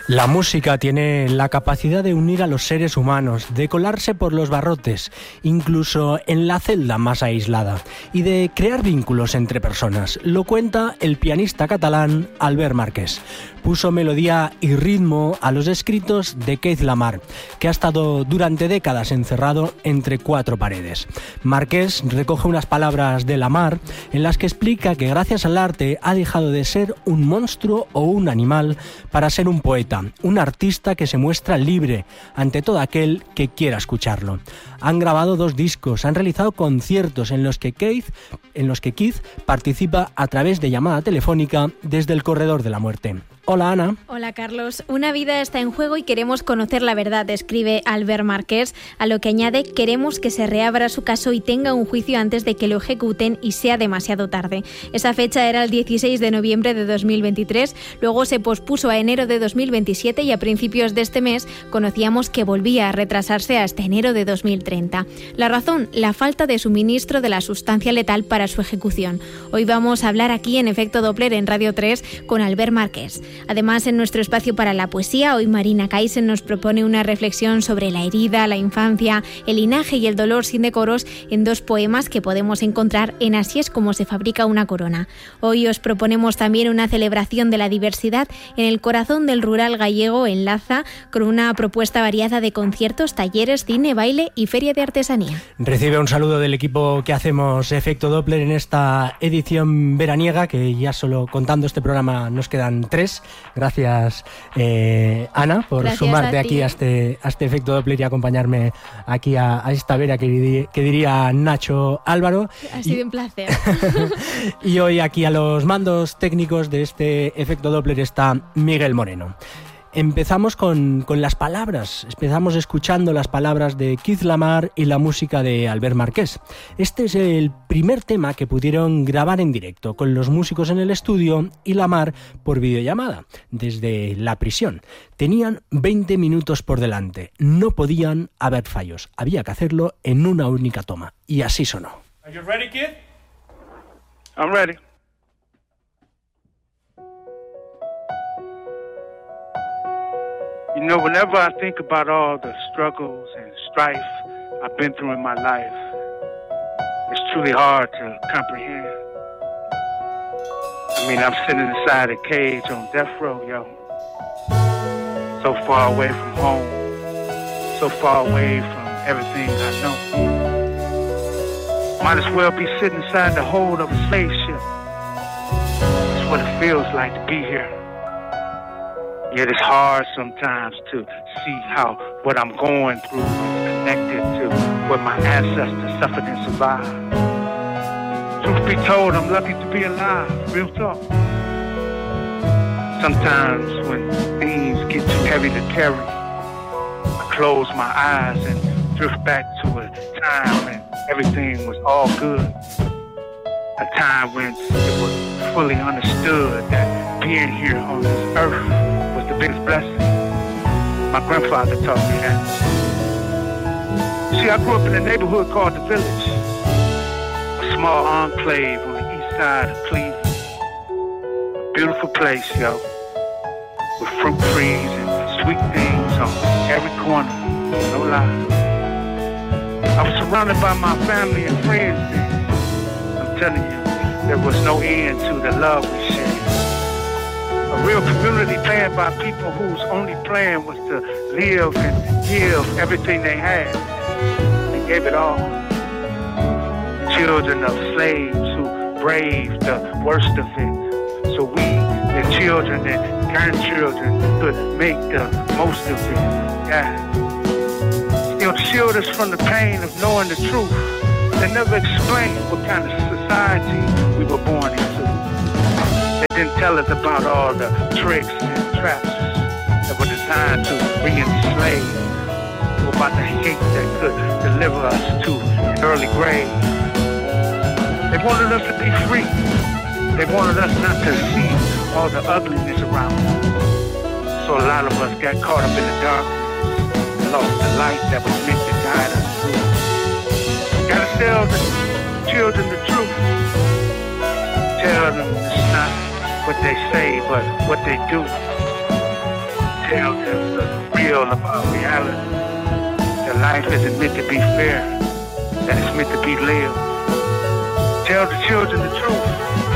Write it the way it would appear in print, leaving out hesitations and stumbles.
La música tiene la capacidad de unir a los seres humanos, de colarse por los barrotes, incluso en la celda más aislada, y de crear vínculos entre personas. Lo cuenta el pianista catalán Albert Marquès. Puso melodía y ritmo a los escritos de Keith Lamar, que ha estado durante décadas encerrado entre cuatro paredes. Marquès recoge unas palabras de Lamar en las que explica que gracias al arte ha dejado de ser un monstruo o un animal para ser un poeta, un artista que se muestra libre ante todo aquel que quiera escucharlo. Han grabado 2 discos, han realizado conciertos en los que Keith participa a través de llamada telefónica desde el corredor de la muerte. Hola, Ana. Hola, Carlos. Una vida está en juego y queremos conocer la verdad, escribe Albert Marquès, a lo que añade: queremos que se reabra su caso y tenga un juicio antes de que lo ejecuten y sea demasiado tarde. Esa fecha era el 16 de noviembre de 2023, luego se pospuso a enero de 2027 y a principios de este mes conocíamos que volvía a retrasarse hasta enero de 2030. La razón: la falta de suministro de la sustancia letal para su ejecución. Hoy vamos a hablar aquí en Efecto Doppler en Radio 3 con Albert Marquès. Además, en nuestro espacio para la poesía, hoy Marina Kaisen nos propone una reflexión sobre la herida, la infancia, el linaje y el dolor sin decoros en 2 poemas que podemos encontrar en Así es como se fabrica una corona. Hoy os proponemos también una celebración de la diversidad en el corazón del rural gallego, en Laza, con una propuesta variada de conciertos, talleres, cine, baile y feria de artesanía. Recibe un saludo del equipo que hacemos Efecto Doppler en esta edición veraniega, que ya solo contando este programa nos quedan 3. Gracias, Ana, por sumarte aquí a este Efecto Doppler y acompañarme aquí a esta vera que diría Nacho Álvaro. Ha sido un placer. Y hoy aquí a los mandos técnicos de este Efecto Doppler está Miguel Moreno. Empezamos con las palabras, empezamos escuchando las palabras de Keith Lamar y la música de Albert Marquès. Este es el primer tema que pudieron grabar en directo, con los músicos en el estudio y Lamar por videollamada, desde la prisión. Tenían 20 minutos por delante, no podían haber fallos, había que hacerlo en una única toma, y así sonó. Are you ready, kid? I'm ready. You know, whenever I think about all the struggles and strife I've been through in my life, it's truly hard to comprehend. I mean, I'm sitting inside a cage on death row, yo. So far away from home, so far away from everything I know. Might as well be sitting inside the hold of a spaceship. That's what it feels like to be here. Yet it's hard sometimes to see how what I'm going through is connected to what my ancestors suffered and survived. Truth be told, I'm lucky to be alive, real talk. Sometimes when things get too heavy to carry, I close my eyes and drift back to a time when everything was all good. A time when it was fully understood that being here on this earth was the biggest blessing. My grandfather taught me that. See, I grew up in a neighborhood called The Village, a small enclave on the east side of Cleveland. A beautiful place, yo, with fruit trees and sweet things on every corner, no lie. I was surrounded by my family and friends then. I'm telling you, there was no end to the love we shared. A real community planned by people whose only plan was to live and give everything they had. They gave it all. Children of slaves who braved the worst of it, so we, their children and grandchildren, could make the most of it. Yeah. Still shield us from the pain of knowing the truth. They never explained what kind of society we were born into. They didn't tell us about all the tricks and traps that were designed to re-enslave, or about the hate that could deliver us to an early grave. They wanted us to be free. They wanted us not to see all the ugliness around us. So a lot of us got caught up in the darkness and lost the light that was meant to guide us through. Gotta tell the children the truth. Tell them it's not what they say, but what they do. tell them the real about reality. That life isn't meant to be fair, that it's meant to be lived. Tell the children the truth.